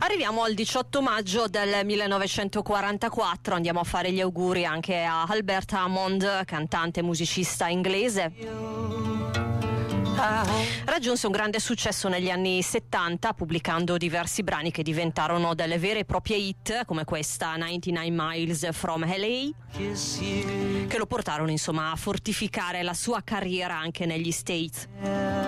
Arriviamo al 18 maggio del 1944, andiamo a fare gli auguri anche a Albert Hammond, cantante e musicista inglese. Raggiunse un grande successo negli anni 70 pubblicando diversi brani che diventarono delle vere e proprie hit, come questa 99 Miles from LA, che lo portarono insomma a fortificare la sua carriera anche negli States.